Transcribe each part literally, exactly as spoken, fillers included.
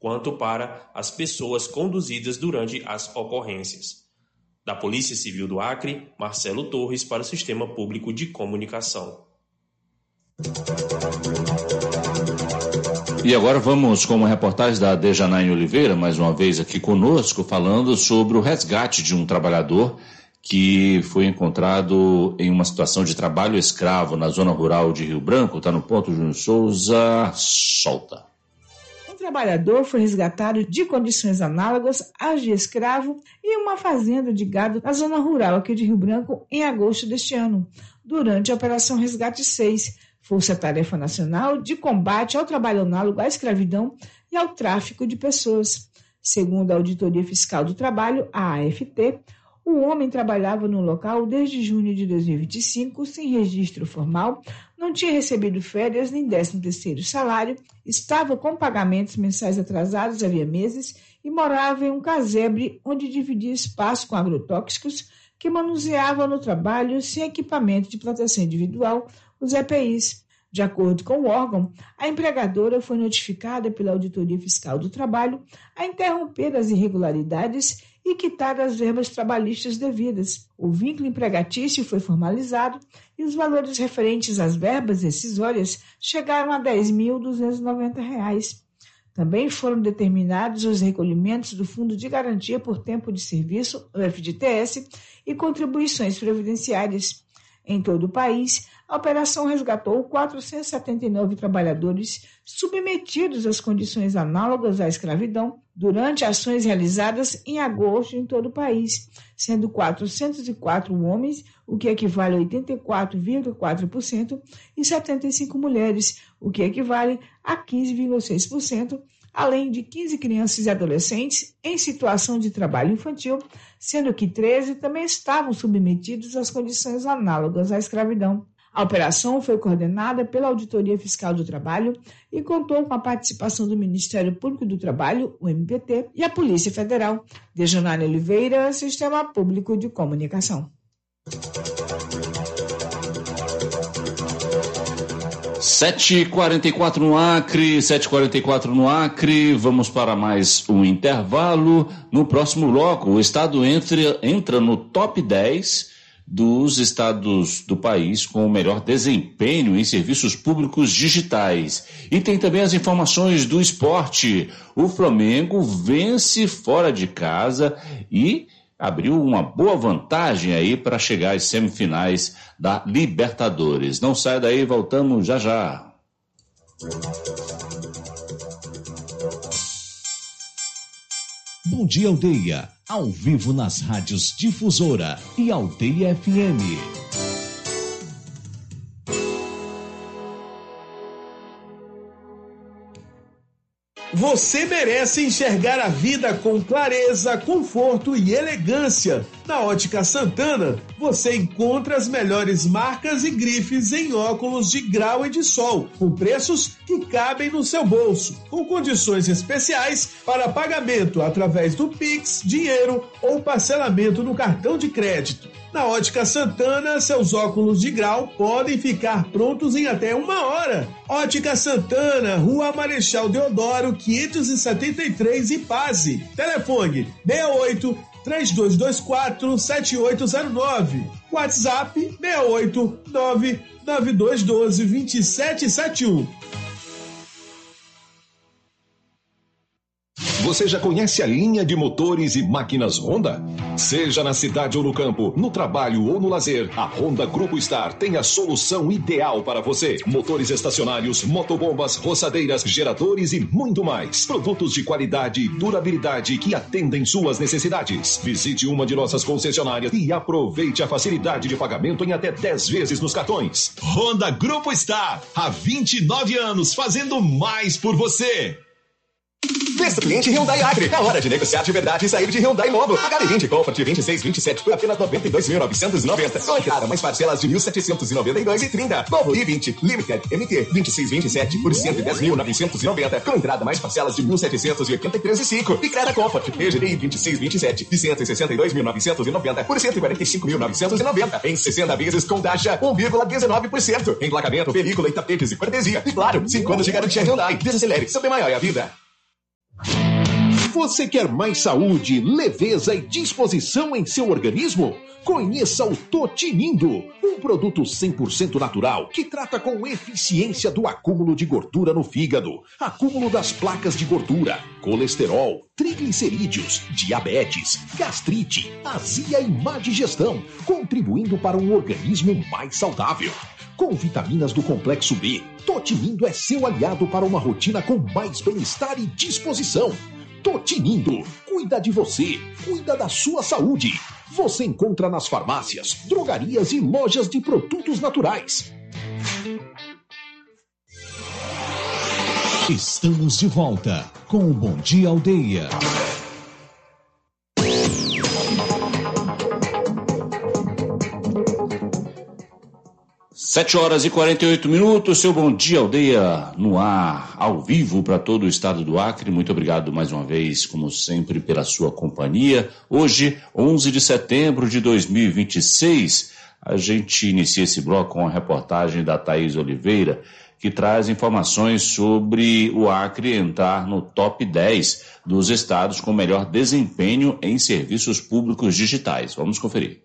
quanto para as pessoas conduzidas durante as ocorrências. Da Polícia Civil do Acre, Marcelo Torres para o Sistema Público de Comunicação. E agora vamos com uma reportagem da Dejanaine Oliveira, mais uma vez aqui conosco, falando sobre o resgate de um trabalhador que foi encontrado em uma situação de trabalho escravo na zona rural de Rio Branco. Está no ponto, Júnior Souza, solta. Um trabalhador foi resgatado de condições análogas às de escravo em uma fazenda de gado na zona rural aqui de Rio Branco em agosto deste ano, durante a Operação Resgate seis, Força-Tarefa Nacional de Combate ao Trabalho Análogo à Escravidão e ao Tráfico de Pessoas. Segundo a Auditoria Fiscal do Trabalho, a A F T, o homem trabalhava no local desde junho de dois mil e vinte e cinco, sem registro formal, não tinha recebido férias nem décimo terceiro salário, estava com pagamentos mensais atrasados havia meses e morava em um casebre onde dividia espaço com agrotóxicos que manuseava no trabalho sem equipamento de proteção individual, os E P Is. De acordo com o órgão, a empregadora foi notificada pela Auditoria Fiscal do Trabalho a interromper as irregularidades e quitar as verbas trabalhistas devidas. O vínculo empregatício foi formalizado e os valores referentes às verbas rescisórias chegaram a dez mil duzentos e noventa reais. Também foram determinados os recolhimentos do Fundo de Garantia por Tempo de Serviço, o F G T S, e contribuições previdenciárias. Em todo o país, a operação resgatou quatrocentos e setenta e nove trabalhadores submetidos às condições análogas à escravidão durante ações realizadas em agosto em todo o país, sendo quatrocentos e quatro homens, o que equivale a oitenta e quatro vírgula quatro por cento, e setenta e cinco mulheres, o que equivale a quinze vírgula seis por cento, além de quinze crianças e adolescentes em situação de trabalho infantil, sendo que treze também estavam submetidos às condições análogas à escravidão. A operação foi coordenada pela Auditoria Fiscal do Trabalho e contou com a participação do Ministério Público do Trabalho, o M P T, e a Polícia Federal. Dejanaine Oliveira, Sistema Público de Comunicação. sete e quarenta e quatro no Acre, sete e quarenta e quatro no Acre, vamos para mais um intervalo. No próximo bloco, o estado entra, entra no top dez dos estados do país com o melhor desempenho em serviços públicos digitais. E tem também as informações do esporte. O Flamengo vence fora de casa e abriu uma boa vantagem aí para chegar às semifinais da Libertadores. Não saia daí, voltamos já já. Bom Dia Aldeia, ao vivo nas rádios Difusora e Aldeia F M. Você merece enxergar a vida com clareza, conforto e elegância. Na Ótica Santana, você encontra as melhores marcas e grifes em óculos de grau e de sol, com preços que cabem no seu bolso, com condições especiais para pagamento através do Pix, dinheiro ou parcelamento no cartão de crédito. Na Ótica Santana, seus óculos de grau podem ficar prontos em até uma hora. Ótica Santana, Rua Marechal Deodoro, quinhentos e setenta e três, Ipase. Telefone seis oito, três dois dois quatro, sete oito zero nove. WhatsApp seis oito, nove nove dois um dois, dois sete sete um. Você já conhece a linha de motores e máquinas Honda? Seja na cidade ou no campo, no trabalho ou no lazer, a Honda Grupo Star tem a solução ideal para você. Motores estacionários, motobombas, roçadeiras, geradores e muito mais. Produtos de qualidade e durabilidade que atendem suas necessidades. Visite uma de nossas concessionárias e aproveite a facilidade de pagamento em até dez vezes nos cartões. Honda Grupo Star, há vinte e nove anos fazendo mais por você. Festa cliente Hyundai Acre. É hora de negociar de verdade e sair de Hyundai novo. H D vinte Comfort vinte e seis, vinte e sete por apenas noventa e dois mil novecentos e noventa. Com entrada mais parcelas de mil setecentos e noventa e dois e trinta. Novo i vinte Limited M T vinte e seis, vinte e sete por cento e dez mil novecentos e noventa. Com entrada mais parcelas de mil setecentos e oitenta e três e cinco. E Creta Comfort E G D I vinte e seis, vinte e sete de cento e sessenta e dois mil novecentos e noventa por cento e quarenta e cinco mil novecentos e noventa. Em sessenta vezes com taxa um vírgula dezenove por cento. Emplacamento, película e tapetes e cortesia. E claro, cinco anos de garantia Hyundai. Desacelere, seu bem maior é a vida. Você quer mais saúde, leveza e disposição em seu organismo? Conheça o Totinindo, um produto cem por cento natural que trata com eficiência do acúmulo de gordura no fígado, acúmulo das placas de gordura, colesterol, triglicerídeos, diabetes, gastrite, azia e má digestão, contribuindo para um organismo mais saudável. Com vitaminas do complexo B, Totinindo é seu aliado para uma rotina com mais bem-estar e disposição. Totinindo, cuida de você, cuida da sua saúde. Você encontra nas farmácias, drogarias e lojas de produtos naturais. Estamos de volta com o Bom Dia Aldeia. Sete horas e quarenta e oito minutos, seu Bom Dia Aldeia no ar, ao vivo para todo o estado do Acre. Muito obrigado mais uma vez, como sempre, pela sua companhia. Hoje, onze de setembro de dois mil e vinte e seis, a gente inicia esse bloco com a reportagem da Thaís Oliveira, que traz informações sobre o Acre entrar no top dez dos estados com melhor desempenho em serviços públicos digitais. Vamos conferir.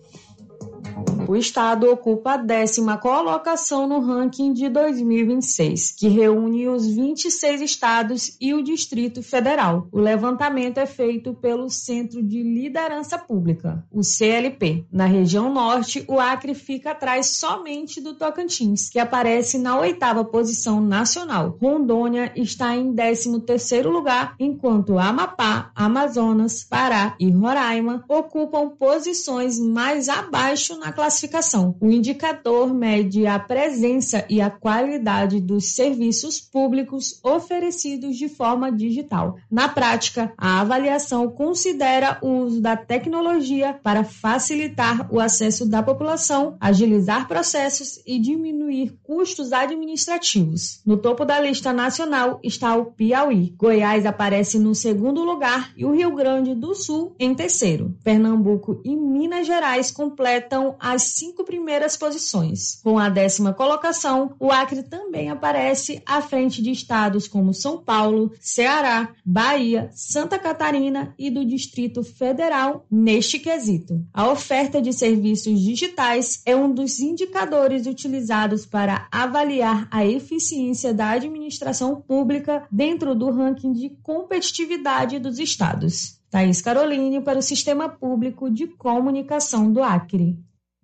O estado ocupa a décima colocação no ranking de dois mil e vinte e seis, que reúne os vinte e seis estados e o Distrito Federal. O levantamento é feito pelo Centro de Liderança Pública, o C L P. Na região norte, o Acre fica atrás somente do Tocantins, que aparece na oitava posição nacional. Rondônia está em décimo terceiro lugar, enquanto Amapá, Amazonas, Pará e Roraima ocupam posições mais abaixo na classificação. O indicador mede a presença e a qualidade dos serviços públicos oferecidos de forma digital. Na prática, a avaliação considera o uso da tecnologia para facilitar o acesso da população, agilizar processos e diminuir custos administrativos. No topo da lista nacional está o Piauí. Goiás aparece no segundo lugar e o Rio Grande do Sul em terceiro. Pernambuco e Minas Gerais completam as cinco primeiras posições. Com a décima colocação, o Acre também aparece à frente de estados como São Paulo, Ceará, Bahia, Santa Catarina e do Distrito Federal neste quesito. A oferta de serviços digitais é um dos indicadores utilizados para avaliar a eficiência da administração pública dentro do ranking de competitividade dos estados. Thaís Caroline para o Sistema Público de Comunicação do Acre.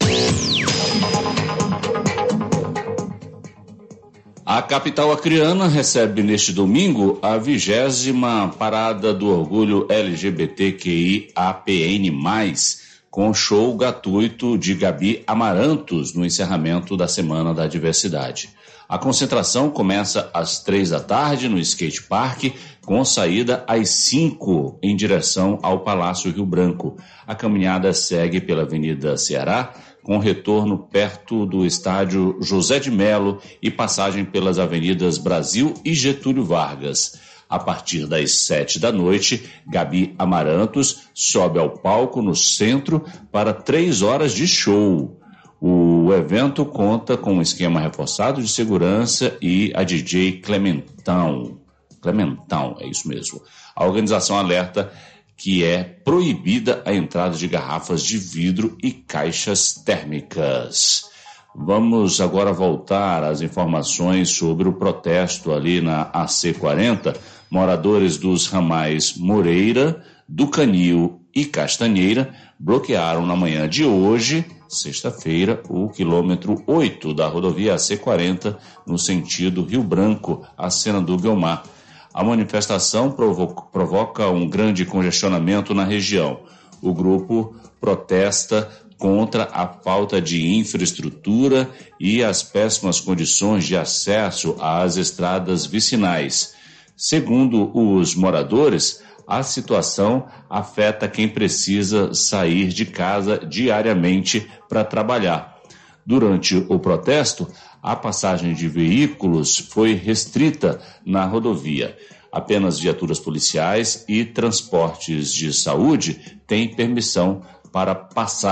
A capital acreana recebe neste domingo a vigésima Parada do Orgulho L G B T Q I A P N mais, com show gratuito de Gabi Amarantos no encerramento da Semana da Diversidade. A concentração começa às três da tarde no Skate Park, com saída às cinco em direção ao Palácio Rio Branco. A caminhada segue pela Avenida Ceará, com retorno perto do estádio José de Melo e passagem pelas avenidas Brasil e Getúlio Vargas. A partir das sete da noite, Gabi Amarantos sobe ao palco no centro para três horas de show. O evento conta com um esquema reforçado de segurança e a D J Clementão. Clementão, é isso mesmo. A organização alerta que é proibida a entrada de garrafas de vidro e caixas térmicas. Vamos agora voltar às informações sobre o protesto ali na A C quarenta. Moradores dos ramais Moreira, do Canil e Castanheira bloquearam na manhã de hoje, sexta-feira, o quilômetro oito da rodovia A C quarenta, no sentido Rio Branco, a Cena do Guiomar. A manifestação provoca, provoca um grande congestionamento na região. O grupo protesta contra a falta de infraestrutura e as péssimas condições de acesso às estradas vicinais. Segundo os moradores, a situação afeta quem precisa sair de casa diariamente para trabalhar. Durante o protesto, a passagem de veículos foi restrita na rodovia. Apenas viaturas policiais e transportes de saúde têm permissão para passar.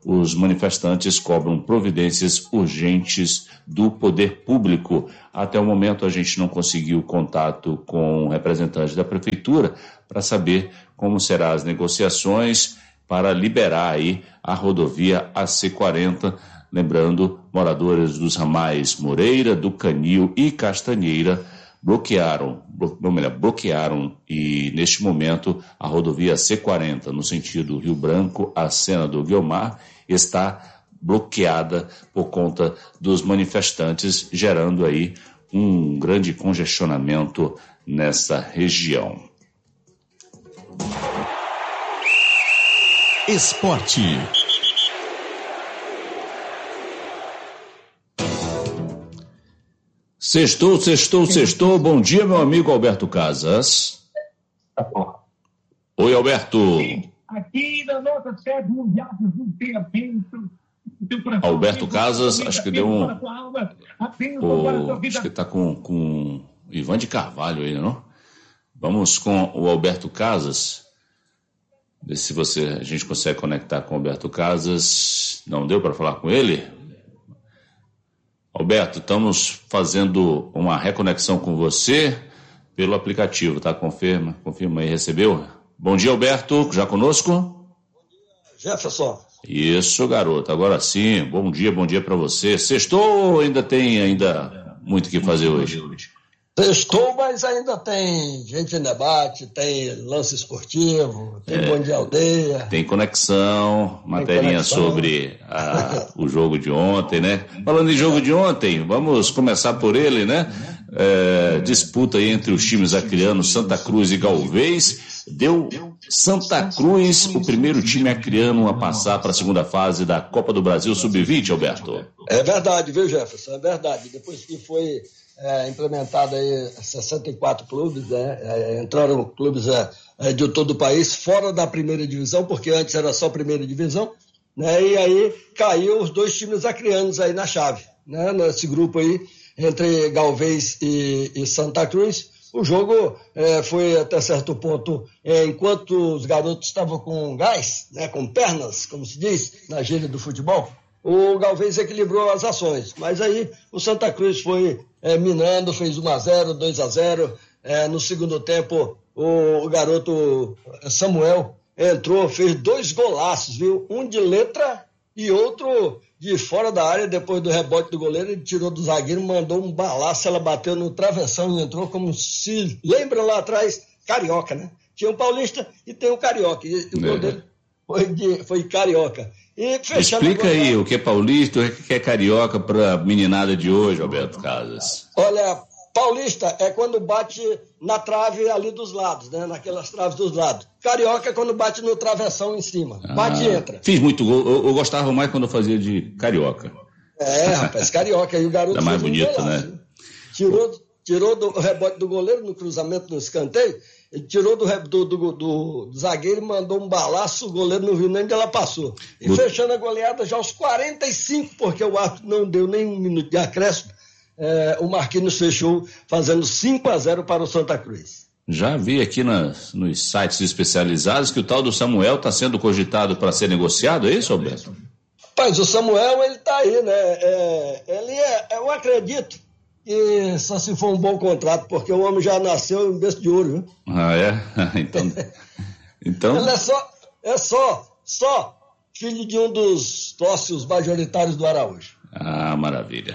os manifestantes cobram providências urgentes do poder público. Até o momento a gente não conseguiu contato com representantes da prefeitura para saber como serão as negociações para liberar aí a rodovia A C quarenta. Lembrando, moradores dos ramais Moreira, do Canil e Castanheira bloquearam, blo, melhor, bloquearam e neste momento a rodovia C quarenta no sentido Rio Branco a Senador Guiomar está bloqueada por conta dos manifestantes, gerando aí um grande congestionamento nessa região. Esporte. Sextou, sextou, sextou. Bom dia, meu amigo Alberto Casas. Oi, Alberto. Aqui na nossa sede mundial do treinamento. Alberto Casas, acho que deu um. O... Acho que está com, com Ivan de Carvalho aí, não? Vamos com o Alberto Casas. Ver se você, a gente consegue conectar com o Alberto Casas. Não deu para falar com ele? Alberto, estamos fazendo uma reconexão com você pelo aplicativo, tá? Confirma, confirma aí, recebeu? Bom dia, Alberto, já conosco? Bom dia, Jefferson. Isso, garoto, agora sim, bom dia, bom dia para você. Sextou ou ainda tem ainda muito o que fazer hoje? Sextou, mas ainda tem gente em debate, tem lance esportivo, tem é, Bom Dia Aldeia. Tem conexão, materinha sobre a, o jogo de ontem, né? Falando em jogo de ontem, vamos começar por ele, né? É, disputa aí entre os times acrianos Santa Cruz e Galvez. Deu Santa Cruz, o primeiro time acriano a passar para a segunda fase da Copa do Brasil sub vinte, Alberto. É verdade, viu, Jefferson? É verdade. Depois que foi É, implementado aí sessenta e quatro clubes, né? É, entraram clubes é, de todo o país, fora da primeira divisão, porque antes era só primeira divisão, né? E aí caiu os dois times acrianos aí na chave, né? Nesse grupo aí, entre Galvez e, e Santa Cruz. O jogo é, foi até certo ponto, é, enquanto os garotos estavam com gás, né? Com pernas, como se diz, na gíria do futebol, o Galvez equilibrou as ações, mas aí o Santa Cruz foi é, minando, fez um a zero, dois a zero, é, no segundo tempo o, o garoto Samuel entrou, fez dois golaços, viu? Um de letra e outro de fora da área, depois do rebote do goleiro, ele tirou do zagueiro, mandou um balaço, ela bateu no travessão e entrou como se, lembra lá atrás, Carioca, né? Tinha um paulista e tem um Carioca, e o gol dele foi, de, foi Carioca. E explica aí o que é paulista e o que é carioca para a meninada de hoje, Alberto Casas. Olha, paulista é quando bate na trave ali dos lados, né? Naquelas traves dos lados. Carioca é quando bate no travessão em cima. Ah, bate e entra. Fiz muito gol. Eu, eu gostava mais quando eu fazia de carioca. É, rapaz, carioca. E o garoto é mais bonito, um né? Tirou, tirou do rebote do goleiro no cruzamento, no escanteio. Ele tirou do, do, do, do, do zagueiro e mandou um balaço, o goleiro não viu nem onde ela passou. E Gut... fechando a goleada já aos quarenta e cinco, porque o árbitro não deu nem um minuto de acréscimo, é, o Marquinhos fechou fazendo cinco a zero para o Santa Cruz. Já vi aqui nas, nos sites especializados que o tal do Samuel está sendo cogitado para ser negociado, é isso, Alberto? Rapaz, o Samuel, ele está aí, né? É, ele é, eu acredito que só se for um bom contrato, porque o homem já nasceu em berço de ouro, viu? Ah, é? Então... então... Ele é só, é só, só filho de um dos sócios majoritários do Araújo. Ah, maravilha.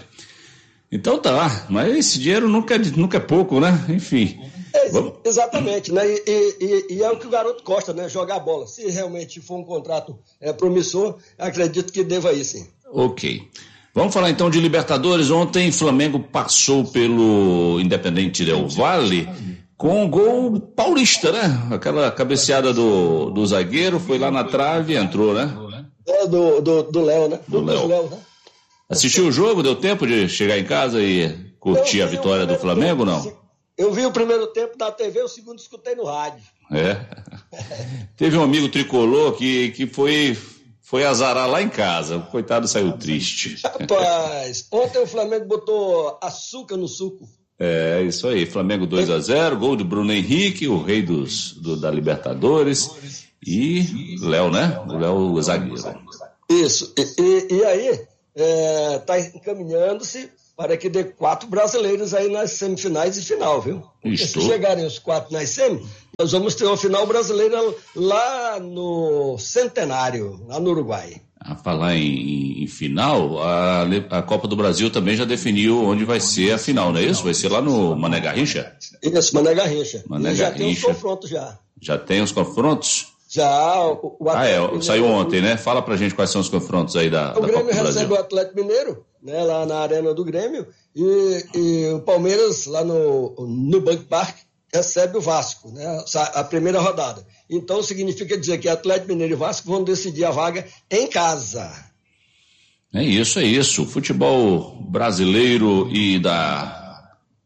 Então tá, mas esse dinheiro nunca, nunca é pouco, né? Enfim. É, exatamente, né? E, e, e é o que o garoto gosta, né? Jogar bola. Se realmente for um contrato é, promissor, acredito que deva ir, sim. Ok. Vamos falar então de Libertadores. Ontem Flamengo passou pelo Independente Del Valle com um gol paulista, né? Aquela cabeceada do, do zagueiro, foi lá na trave e entrou, né? É, do, do, do Léo, né? Do, do Léo. Léo, né? Assistiu o jogo? Deu tempo de chegar em casa e curtir a vitória do Flamengo, não? Eu vi o primeiro tempo da T V, o segundo escutei no rádio. É. Teve um amigo tricolor que, que foi... Foi azarar lá em casa. O coitado saiu triste. Rapaz, ontem o Flamengo botou açúcar no suco. É, isso aí. Flamengo dois a zero, gol de Bruno Henrique, o rei dos, do, da Libertadores. E Léo, né? O Léo zagueiro. Isso, e, e, e aí está é, encaminhando-se para que dê quatro brasileiros aí nas semifinais e final, viu? Porque se chegarem os quatro nas semi, nós vamos ter uma final brasileira lá no Centenário, lá no Uruguai. A falar em, em final, a, a Copa do Brasil também já definiu onde vai ser a final, não é isso? Vai ser lá no Mané Garrincha? Isso, Mané Garrincha. Mané e já Garrincha. tem os confrontos já. Já tem os confrontos? Já. O, o ah, é, saiu ontem, né? Fala pra gente quais são os confrontos aí da, o da Grêmio Copa do Brasil. recebe o Atlético Mineiro, né, lá na Arena do Grêmio, e, e o Palmeiras, lá no, no Banco Parque, recebe o Vasco, né, a primeira rodada. Então significa dizer que Atlético Mineiro e Vasco vão decidir a vaga em casa. É isso, é isso. Futebol brasileiro e da,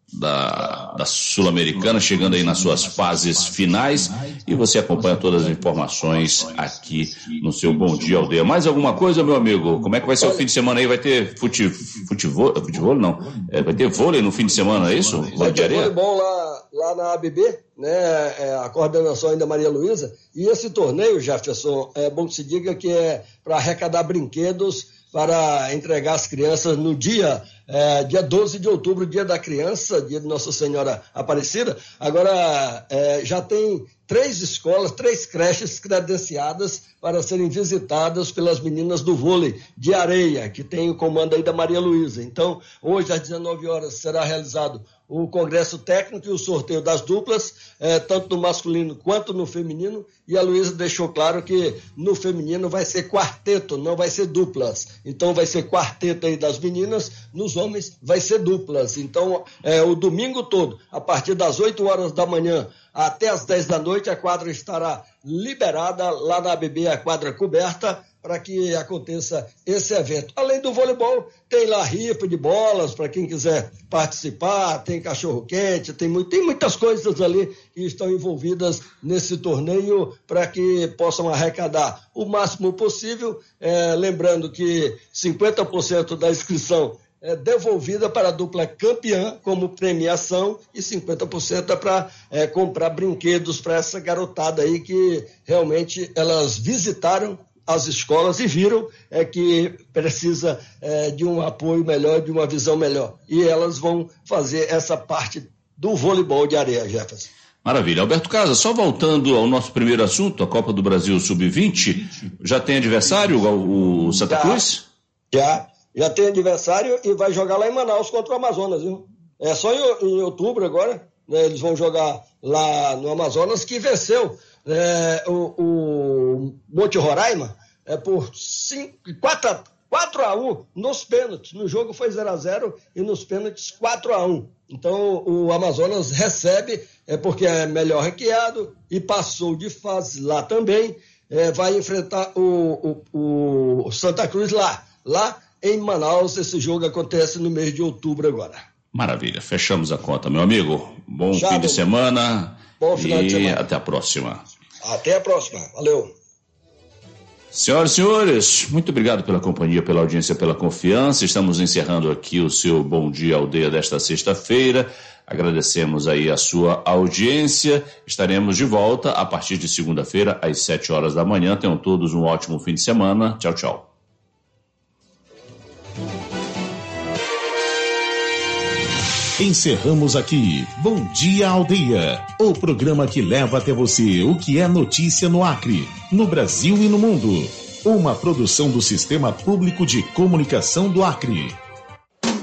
da, da Sul-Americana chegando aí nas suas fases finais, e você acompanha todas as informações aqui no seu Bom Dia Aldeia. Mais alguma coisa, meu amigo? Como é que vai ser Olha, o fim de semana aí? Vai ter fute, futebol, futebol não? É, vai ter vôlei no fim de semana, é isso? Vai ter voleibol lá, lá na A B B, né? É, a coordenação ainda Maria Luísa, e esse torneio, Jefferson, é bom que se diga que é para arrecadar brinquedos para entregar às crianças no dia, é, dia doze de outubro, dia da criança, dia de Nossa Senhora Aparecida. Agora, é, já tem três escolas, três creches credenciadas para serem visitadas pelas meninas do vôlei de areia, que tem o comando aí da Maria Luísa. Então, hoje às dezenove horas será realizado o congresso técnico e o sorteio das duplas, eh, tanto no masculino quanto no feminino, e a Luísa deixou claro que no feminino vai ser quarteto, não vai ser duplas. Então vai ser quarteto aí das meninas, nos homens vai ser duplas. Então, eh, o domingo todo, a partir das oito horas da manhã até as dez da noite, a quadra estará liberada lá na A B B, a quadra coberta, para que aconteça esse evento. Além do voleibol, tem lá rifa de bolas para quem quiser participar, tem cachorro-quente, tem, muito, tem muitas coisas ali que estão envolvidas nesse torneio para que possam arrecadar o máximo possível, é, lembrando que cinquenta por cento da inscrição é devolvida para a dupla campeã como premiação e cinquenta por cento é para é, comprar brinquedos para essa garotada aí que realmente elas visitaram as escolas e viram é, que precisa é, de um apoio melhor, de uma visão melhor. E elas vão fazer essa parte do voleibol de areia, Jefferson. Maravilha. Alberto Casa, só voltando ao nosso primeiro assunto, a Copa do Brasil sub vinte, já tem adversário, o Santa já, Cruz? Já, já tem adversário e vai jogar lá em Manaus contra o Amazonas, viu? É só em, em outubro agora, né, eles vão jogar lá no Amazonas, que venceu é, o, o Monte Roraima é, por quatro a um nos pênaltis. No jogo foi zero a zero e nos pênaltis quatro a um. Então o Amazonas recebe, é porque é melhor ranqueado e passou de fase lá também. É, vai enfrentar o, o, o Santa Cruz lá, lá em Manaus. Esse jogo acontece no mês de outubro agora. Maravilha, fechamos a conta, meu amigo. Bom Já, fim de semana. Bom final e de semana. Até a próxima. Até a próxima. Valeu. Senhoras e senhores, muito obrigado pela companhia, pela audiência, pela confiança. Estamos encerrando aqui o seu Bom Dia Aldeia desta sexta-feira. Agradecemos aí a sua audiência. Estaremos de volta a partir de segunda-feira, às sete horas da manhã. Tenham todos um ótimo fim de semana. Tchau, tchau. Encerramos aqui Bom Dia Aldeia, o programa que leva até você o que é notícia no Acre, no Brasil e no mundo. Uma produção do Sistema Público de Comunicação do Acre.